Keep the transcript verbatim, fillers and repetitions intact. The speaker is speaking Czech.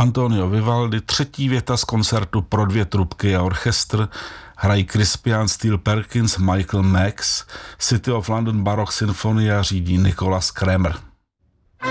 Antonio Vivaldi, třetí věta z koncertu pro dvě trubky a orchestr, hrají Crispian Steele Perkins, Michael Max, City of London Baroque Symphony a řídí Nicholas Kramer.